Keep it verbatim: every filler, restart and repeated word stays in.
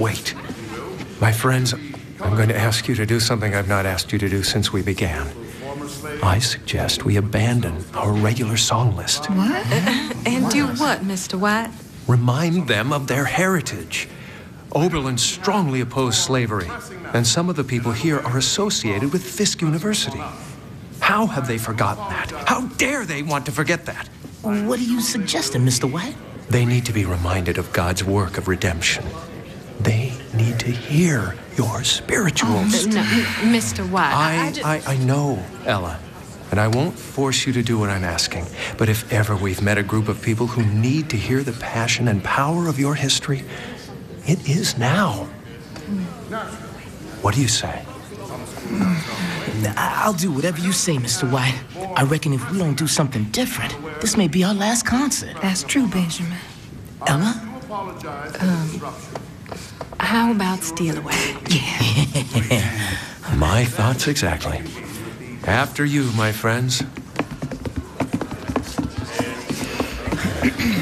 wait. My friends, I'm going to ask you to do something I've not asked you to do since we began. I suggest we abandon our regular song list. What? Uh, and do what, Mister White? Remind them of their heritage. Oberlin strongly opposed slavery, and some of the people here are associated with Fisk University. How have they forgotten that? How dare they want to forget that? What are you suggesting, Mister White? They need to be reminded of God's work of redemption. They need to hear your spirituals. Oh, no, Mister White, I, I, I, just... I, I know, Ella, and I won't force you to do what I'm asking. But if ever we've met a group of people who need to hear the passion and power of your history, it is now. What do you say? I'll do whatever you say, Mister White. I reckon if we don't do something different, this may be our last concert. That's true, Benjamin. Ella? Um, how about Steal Away? Yeah. My thoughts exactly. After you, my friends.